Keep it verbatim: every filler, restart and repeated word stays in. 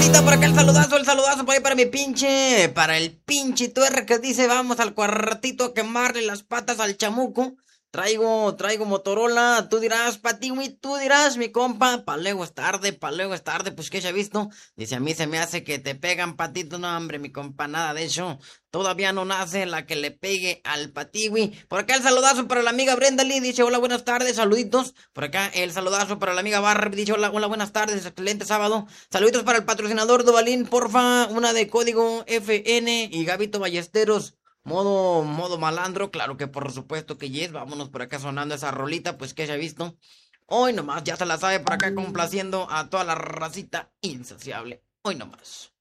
rolita por acá, el saludazo, el saludazo por ahí para mi pinche, para el pinche tuerca que dice vamos al cuartito a quemarle las patas al chamuco. Traigo, traigo Motorola, tú dirás, Patiwi, tú dirás, mi compa, pa' luego es tarde, pa' luego es tarde, pues que ya he visto. Dice, a mí se me hace que te pegan patito, no hombre, mi compa, nada de eso. Todavía no nace la que le pegue al Patiwi. Por acá el saludazo para la amiga Brenda Lee, dice, hola, buenas tardes, saluditos. Por acá el saludazo para la amiga Barb, dice, hola, hola, buenas tardes, excelente sábado. Saluditos para el patrocinador Duvalín, porfa, una de código F N y Gabito Ballesteros. Modo, modo malandro, claro que por supuesto que yes, vámonos por acá sonando esa rolita, pues que ya he visto. Hoy nomás, ya se la sabe por acá complaciendo a toda la racita insaciable. Hoy nomás.